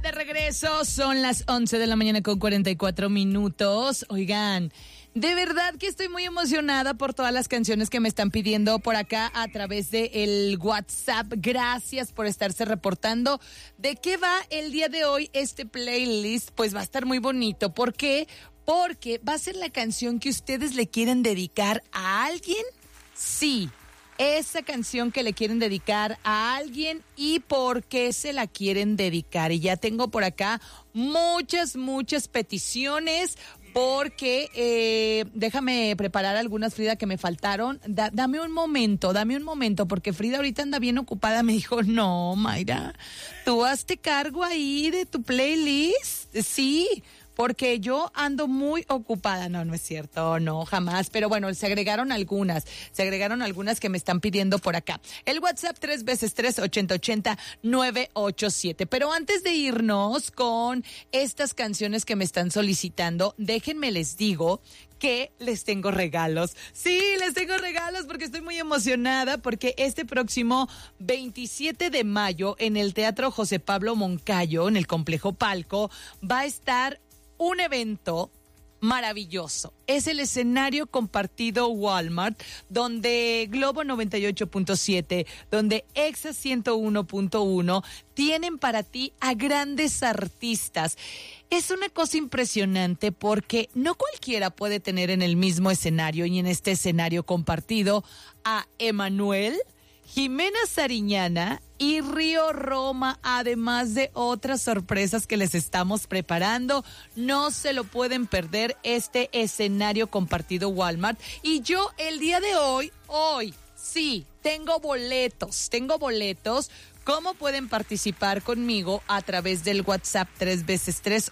de regreso, son las 11 de la mañana con 44 minutos. Oigan, de verdad que estoy muy emocionada por todas las canciones que me están pidiendo por acá a través de el WhatsApp. Gracias por estarse reportando. ¿De qué va el día de hoy este playlist? Pues va a estar muy bonito. ¿Por qué? Porque va a ser la canción que ustedes le quieren dedicar a alguien. Sí, esa canción que le quieren dedicar a alguien y por qué se la quieren dedicar. Y ya tengo por acá muchas peticiones porque déjame preparar algunas, Frida, que me faltaron. Dame un momento, porque Frida ahorita anda bien ocupada. Me dijo, no, Mayra, tú hazte cargo ahí de tu playlist. Sí, porque yo ando muy ocupada. No es cierto, no, jamás. Pero bueno, se agregaron algunas que me están pidiendo por acá. El WhatsApp 3x3 880-987. Pero antes de irnos con estas canciones que me están solicitando, déjenme les digo que les tengo regalos. Sí, les tengo regalos porque estoy muy emocionada porque este próximo 27 de mayo en el Teatro José Pablo Moncayo, en el Complejo Palco, va a estar un evento maravilloso. Es el escenario compartido Walmart, donde Globo 98.7, donde Exa 101.1 tienen para ti a grandes artistas. Es una cosa impresionante porque no cualquiera puede tener en el mismo escenario y en este escenario compartido a Emanuel, Jimena Sariñana y Río Roma, además de otras sorpresas que les estamos preparando. No se lo pueden perder este escenario compartido Walmart. Y yo el día de hoy, sí, tengo boletos. ¿Cómo pueden participar conmigo? A través del WhatsApp 3x3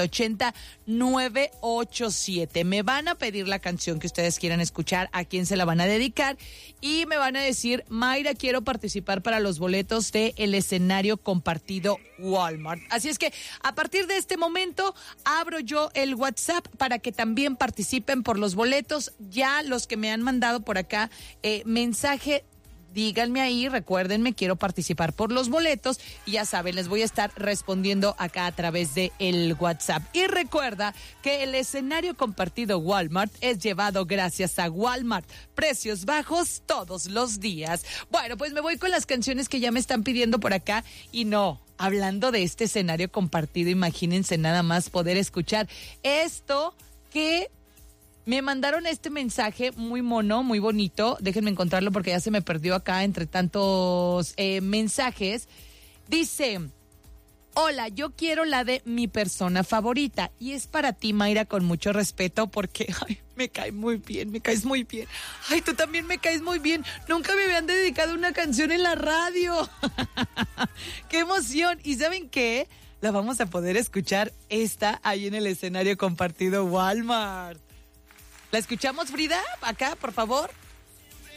880-987. Me van a pedir la canción que ustedes quieran escuchar, a quién se la van a dedicar y me van a decir, Mayra, quiero participar para los boletos de el escenario compartido Walmart. Así es que a partir de este momento abro yo el WhatsApp para que también participen por los boletos. Ya los que me han mandado por acá mensaje, díganme ahí, recuérdenme, quiero participar por los boletos y ya saben, les voy a estar respondiendo acá a través de el WhatsApp. Y recuerda que el escenario compartido Walmart es llevado gracias a Walmart. Precios bajos todos los días. Bueno, pues me voy con las canciones que ya me están pidiendo por acá y no, hablando de este escenario compartido, imagínense nada más poder escuchar esto que me mandaron este mensaje muy mono, muy bonito. Déjenme encontrarlo porque ya se me perdió acá entre tantos mensajes. Dice, hola, yo quiero la de mi persona favorita. Y es para ti, Mayra, con mucho respeto porque me caes muy bien. Ay, tú también me caes muy bien. Nunca me habían dedicado una canción en la radio. ¡Qué emoción! ¿Y saben qué? La vamos a poder escuchar ahí en el escenario compartido Walmart. ¿La escuchamos, Frida? Acá, por favor.